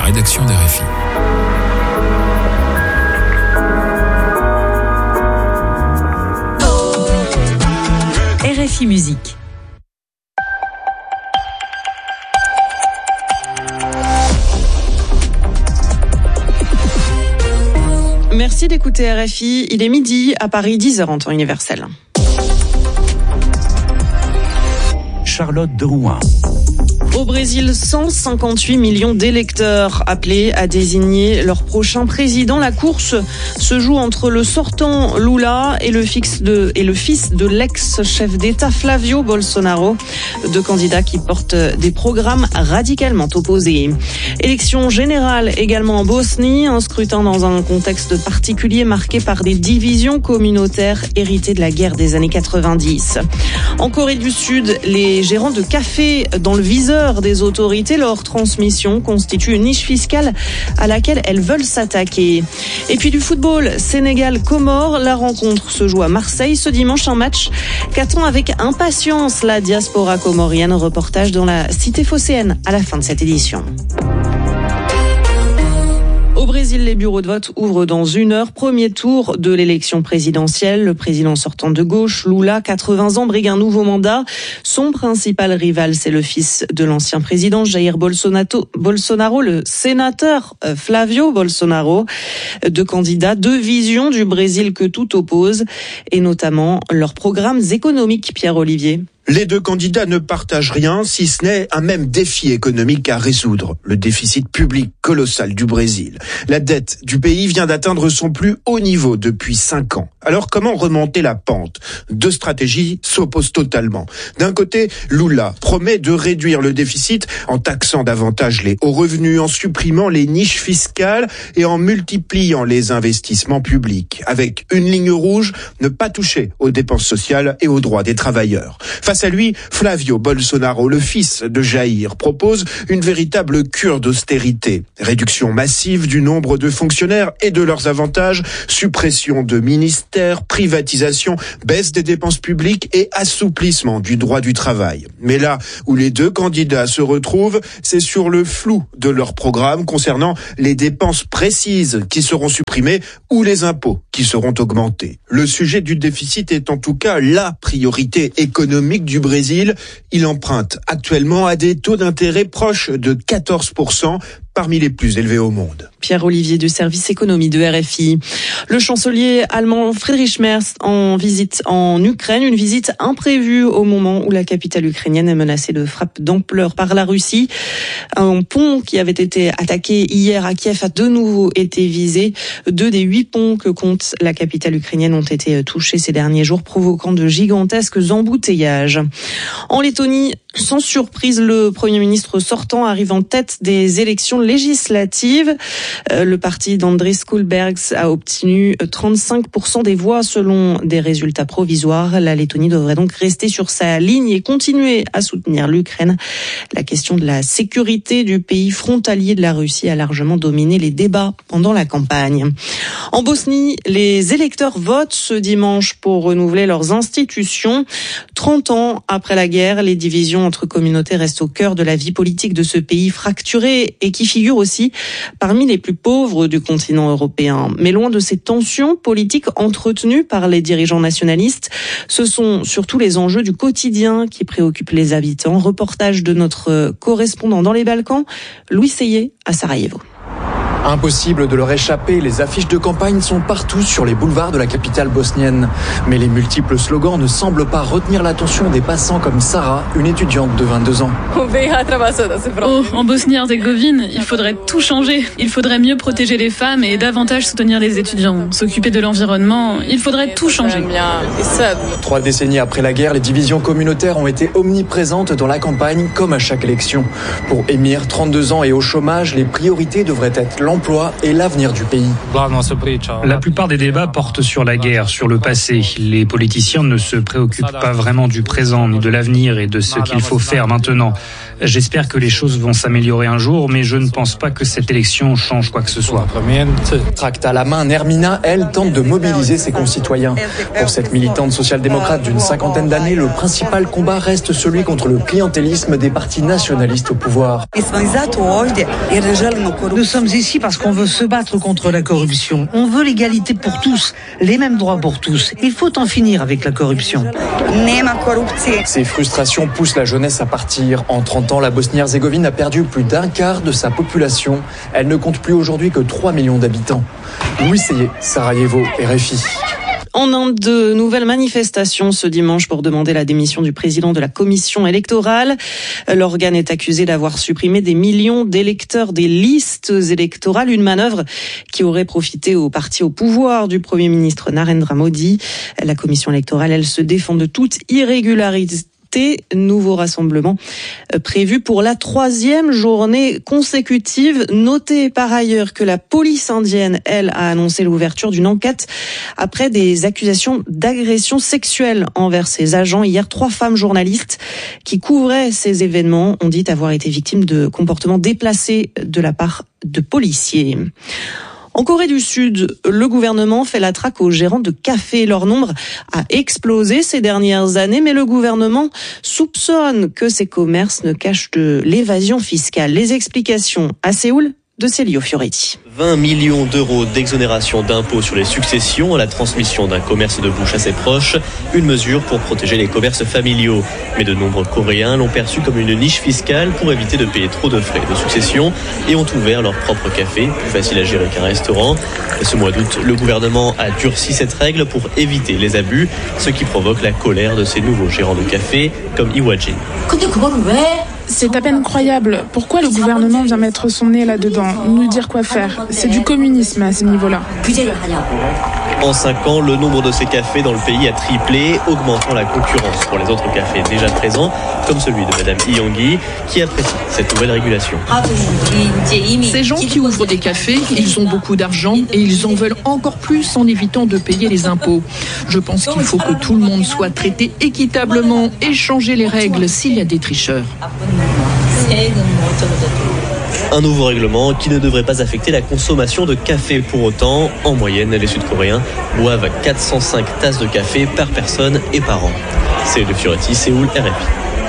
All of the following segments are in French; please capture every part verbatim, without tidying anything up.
rédaction d'R F I. R F I Musique. Merci d'écouter R F I. Il est midi à Paris, dix heures en temps universel. Charlotte de Rouen. Au Brésil, cent cinquante-huit millions d'électeurs appelés à désigner leur prochain président. La course se joue entre le sortant Lula et le, fils de, et le fils de l'ex-chef d'État Flavio Bolsonaro, deux candidats qui portent des programmes radicalement opposés. Élection générale également en Bosnie, un scrutin dans un contexte particulier marqué par des divisions communautaires héritées de la guerre des années quatre-vingt-dix. En Corée du Sud, les gérants de café dans le viseur des autorités, leur transmission constitue une niche fiscale à laquelle elles veulent s'attaquer. Et puis du football, Sénégal-Comores, la rencontre se joue à Marseille ce dimanche, un match qu'attend avec impatience la diaspora comorienne. Reportage dans la cité phocéenne à la fin de cette édition. Au Brésil, les bureaux de vote ouvrent dans une heure. Premier tour de l'élection présidentielle. Le président sortant de gauche, Lula, quatre-vingts ans, brigue un nouveau mandat. Son principal rival, c'est le fils de l'ancien président, Jair Bolsonaro, le sénateur Flavio Bolsonaro. Deux candidats, deux visions du Brésil que tout oppose, et notamment leurs programmes économiques, Pierre-Olivier. Les deux candidats ne partagent rien, si ce n'est un même défi économique à résoudre, le déficit public colossal du Brésil. La dette du pays vient d'atteindre son plus haut niveau depuis cinq ans. Alors comment remonter la pente ? Deux stratégies s'opposent totalement. D'un côté, Lula promet de réduire le déficit en taxant davantage les hauts revenus, en supprimant les niches fiscales et en multipliant les investissements publics. Avec une ligne rouge, ne pas toucher aux dépenses sociales et aux droits des travailleurs. Face à lui, Flavio Bolsonaro, le fils de Jair, propose une véritable cure d'austérité. Réduction massive du nombre de fonctionnaires et de leurs avantages, suppression de ministères, privatisation, baisse des dépenses publiques et assouplissement du droit du travail. Mais là où les deux candidats se retrouvent, c'est sur le flou de leur programme concernant les dépenses précises qui seront supprimées ou les impôts qui seront augmentés. Le sujet du déficit est en tout cas la priorité économique du Brésil. Il emprunte actuellement à des taux d'intérêt proches de quatorze pour cent, parmi les plus élevés au monde. Pierre-Olivier du service économie de R F I. Le chancelier allemand Friedrich Merz en visite en Ukraine, une visite imprévue au moment où la capitale ukrainienne est menacée de frappes d'ampleur par la Russie. Un pont qui avait été attaqué hier à Kiev a de nouveau été visé. Deux des huit ponts que compte la capitale ukrainienne ont été touchés ces derniers jours, provoquant de gigantesques embouteillages. En Lettonie, sans surprise, le Premier ministre sortant arrive en tête des élections législatives. Le parti d'Andris Kulbergs a obtenu trente-cinq pour cent des voix selon des résultats provisoires. La Lettonie devrait donc rester sur sa ligne et continuer à soutenir l'Ukraine. La question de la sécurité du pays frontalier de la Russie a largement dominé les débats pendant la campagne. En Bosnie, les électeurs votent ce dimanche pour renouveler leurs institutions. trente ans après la guerre, les divisions entre communautés restent au cœur de la vie politique de ce pays fracturé et qui figure aussi parmi les plus pauvres du continent européen. Mais loin de ces tensions politiques entretenues par les dirigeants nationalistes, ce sont surtout les enjeux du quotidien qui préoccupent les habitants. Reportage de notre correspondant dans les Balkans, Louis Seyé à Sarajevo. Impossible de leur échapper, les affiches de campagne sont partout sur les boulevards de la capitale bosnienne. Mais les multiples slogans ne semblent pas retenir l'attention des passants comme Sarah, une étudiante de vingt-deux ans. Oh, en Bosnie-Herzégovine, il faudrait tout changer. Il faudrait mieux protéger les femmes et davantage soutenir les étudiants. S'occuper de l'environnement, il faudrait tout changer. Trois décennies après la guerre, les divisions communautaires ont été omniprésentes dans la campagne comme à chaque élection. Pour Emir, trente-deux ans et au chômage, les priorités devraient être l'emploi et l'avenir du pays. La plupart des débats portent sur la guerre, sur le passé. Les politiciens ne se préoccupent pas vraiment du présent ni de l'avenir et de ce qu'il faut faire maintenant. J'espère que les choses vont s'améliorer un jour, mais je ne pense pas que cette élection change quoi que ce soit. Tract à la main, Nermina, elle, tente de mobiliser ses concitoyens. Pour cette militante social-démocrate d'une cinquantaine d'années, le principal combat reste celui contre le clientélisme des partis nationalistes au pouvoir. Nous sommes ici parce qu'on veut se battre contre la corruption. On veut l'égalité pour tous, les mêmes droits pour tous. Il faut en finir avec la corruption. Ces frustrations poussent la jeunesse à partir. En trente ans, la Bosnie-Herzégovine a perdu plus d'un quart de sa population. Elle ne compte plus aujourd'hui que trois millions d'habitants. Louis Seyé, Sarajevo, R F I. En Inde, de nouvelles manifestations ce dimanche pour demander la démission du président de la commission électorale. L'organe est accusé d'avoir supprimé des millions d'électeurs des listes électorales, une manœuvre qui aurait profité au parti au pouvoir du Premier ministre Narendra Modi. La commission électorale, elle se défend de toute irrégularité. Nouveau rassemblement prévu pour la troisième journée consécutive. Notez par ailleurs que la police indienne, elle, a annoncé l'ouverture d'une enquête après des accusations d'agression sexuelle envers ses agents. Hier, trois femmes journalistes qui couvraient ces événements ont dit avoir été victimes de comportements déplacés de la part de policiers. En Corée du Sud, le gouvernement fait la traque aux gérants de cafés. Leur nombre a explosé ces dernières années, mais le gouvernement soupçonne que ces commerces ne cachent de l'évasion fiscale. Les explications à Séoul de Célio Fioretti. vingt millions d'euros d'exonération d'impôts sur les successions à la transmission d'un commerce de bouche à ses proches, une mesure pour protéger les commerces familiaux. Mais de nombreux Coréens l'ont perçu comme une niche fiscale pour éviter de payer trop de frais de succession et ont ouvert leur propre café, plus facile à gérer qu'un restaurant. Ce mois d'août, le gouvernement a durci cette règle pour éviter les abus, ce qui provoque la colère de ces nouveaux gérants de café, comme Iwajin. C'est à peine croyable. Pourquoi le gouvernement vient mettre son nez là-dedans, nous dire quoi faire? C'est du communisme à ce niveau-là. En cinq ans, le nombre de ces cafés dans le pays a triplé, augmentant la concurrence pour les autres cafés déjà présents, comme celui de Madame Iyangui, qui apprécie cette nouvelle régulation. Ces gens qui ouvrent des cafés, ils ont beaucoup d'argent et ils en veulent encore plus en évitant de payer les impôts. Je pense qu'il faut que tout le monde soit traité équitablement et changer les règles s'il y a des tricheurs. Un nouveau règlement qui ne devrait pas affecter la consommation de café pour autant. En moyenne, les Sud-Coréens boivent quatre cent cinq tasses de café par personne et par an. C'est le Fioretti, Séoul, R F I.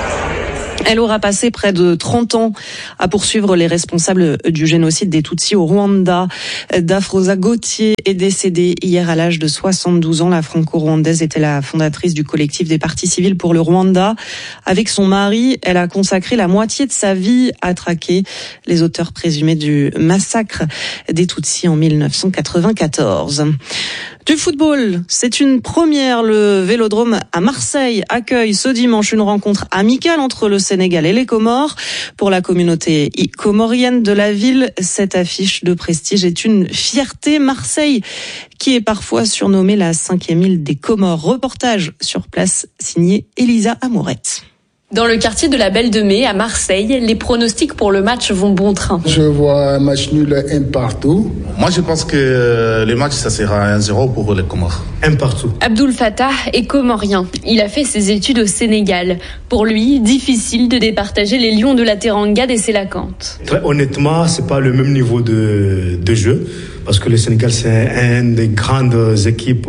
Elle aura passé près de trente ans à poursuivre les responsables du génocide des Tutsis au Rwanda. Dafrosa Gauthier est décédée hier à l'âge de soixante-douze ans. La franco-rwandaise était la fondatrice du collectif des partis civils pour le Rwanda. Avec son mari, elle a consacré la moitié de sa vie à traquer les auteurs présumés du massacre des Tutsis en mille neuf cent quatre-vingt-quatorze. Du football, c'est une première. Le Vélodrome à Marseille accueille ce dimanche une rencontre amicale entre le Sénégal et les Comores. Pour la communauté comorienne de la ville, cette affiche de prestige est une fierté. Marseille, qui est parfois surnommée la cinquième île des Comores. Reportage sur place signé Elisa Amourette. Dans le quartier de la Belle de Mai, à Marseille, les pronostics pour le match vont bon train. Je vois un match nul, un partout. Moi, je pense que le match, ça sera un zéro pour les Comores. Un partout. Abdoul Fattah est comorien. Il a fait ses études au Sénégal. Pour lui, difficile de départager les Lions de la Teranga des Sélacantes. Très honnêtement, c'est pas le même niveau de, de jeu. Parce que le Sénégal, c'est une des grandes équipes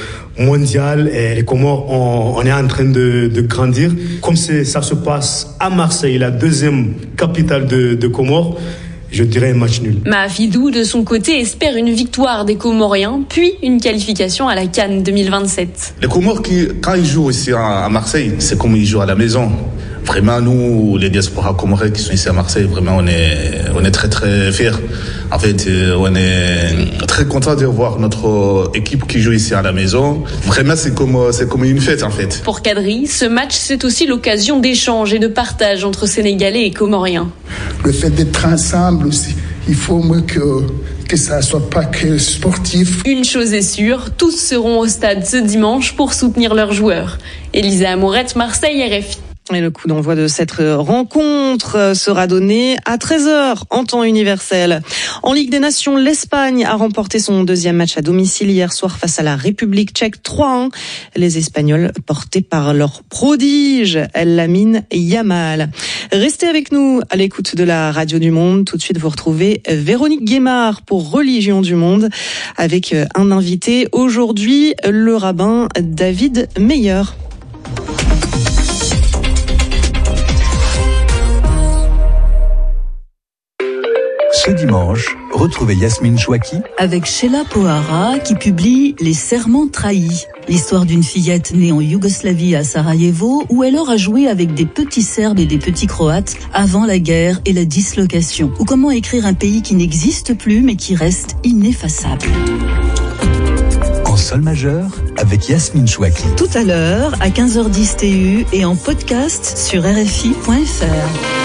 mondiales et les Comores, on, on est en train de, de grandir. Comme c'est, ça se passe à Marseille, la deuxième capitale de, de Comores, je dirais un match nul. Mahafidou, de son côté, espère une victoire des Comoriens, puis une qualification à la CAN deux mille vingt-sept. Les Comores, qui, quand ils jouent ici à Marseille, c'est comme ils jouent à la maison. Vraiment, nous, les diasporas comoriens qui sont ici à Marseille, vraiment, on est, on est très, très fiers. En fait, on est très content de voir notre équipe qui joue ici à la maison. Vraiment, c'est comme, c'est comme une fête, en fait. Pour Kadri, ce match, c'est aussi l'occasion d'échange et de partage entre Sénégalais et Comoriens. Le fait d'être ensemble aussi, il faut que, que ça soit pas que sportif. Une chose est sûre, tous seront au stade ce dimanche pour soutenir leurs joueurs. Elisa Amourette, Marseille, R F I. Et le coup d'envoi de cette rencontre sera donné à treize heures en temps universel. En Ligue des Nations, l'Espagne a remporté son deuxième match à domicile hier soir face à la République tchèque trois à un. Les Espagnols portés par leur prodige, Lamine Yamal. Restez avec nous à l'écoute de la Radio du Monde. Tout de suite, vous retrouvez Véronique Guémard pour Religion du Monde avec un invité aujourd'hui, le rabbin David Meyer. Ce dimanche, retrouvez Yasmine Chouaki avec Sheila Pohara qui publie Les Serments trahis. L'histoire d'une fillette née en Yougoslavie à Sarajevo où elle aura joué avec des petits Serbes et des petits Croates avant la guerre et la dislocation. Ou comment écrire un pays qui n'existe plus mais qui reste ineffaçable. En sol majeur avec Yasmine Chouaki. Tout à l'heure à quinze heures dix T U et en podcast sur R F I point F R.